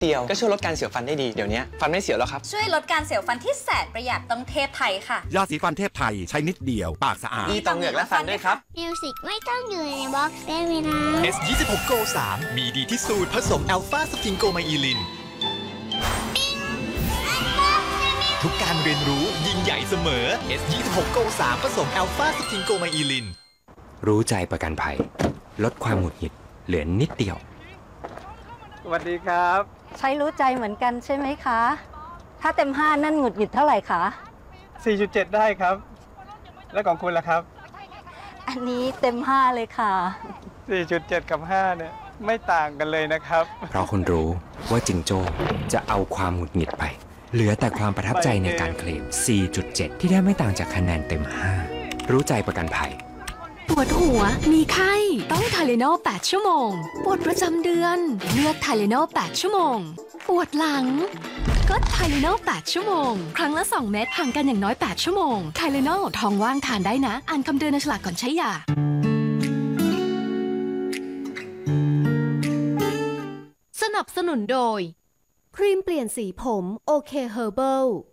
เดียวก็ช่วยลดการเสียวฟันได้ดีเดี๋ยวนี้ฟันไม่เสียวแล้วครับช่วยลดการเสียวฟันที่แสนประหยัดต้องเทพไทยค่ะยาสีฟันเทพไทยใช้นิดเดียวปากสะอาดดีต่อเหงือกและฟันด้วยครับมิวสิกไม่ต้องอยู่ในบ็อกซ์ได้ไหมนะ S26 Go 3มีดีที่สูตรผสมอัลฟาสฟิงโกไมอีลินทุกการเรียนรู้ยิ่งใหญ่เสมอ S26 Go 3ผสมอัลฟาสฟิงโกไมอีลินรู้ใจประกันภัยลดความหงุดหงิดเหลือนิดเดียวสวัสดีครับใช้รู้ใจเหมือนกันใช่ไหมคะ ถ้าเต็ม5นั่นหงุดหงิดเท่าไหร่คะ 4.7 ได้ครับ แล้วของคุณล่ะครับอันนี้เต็ม5เลยค่ะ 4.7 กับ 5 เนี่ยไม่ต่างกันเลยนะครับเพราะคุณรู้ว่าจิงโจ้จะเอาความหงุดหงิดไปเหลือแต่ความประทับใจในการเคลม 4.7 ที่ได้ไม่ต่างจากคะแนนเต็ม5รู้ใจประกันภัยปวดหัวมีไข้ต้องไทเลนอล8ชั่วโมงปวดประจำเดือนเลือกไทเลนอล8ชั่วโมงปวดหลังก็ไทเลนอล8ชั่วโมงครั้งละ2เม็ดห่างกันอย่างน้อย8ชั่วโมงไทเลนอลท้องว่างทานได้นะอ่านคำเตือนในฉลากก่อนใช้ยาสนับสนุนโดยครีมเปลี่ยนสีผมโอเคเฮอร์เบิล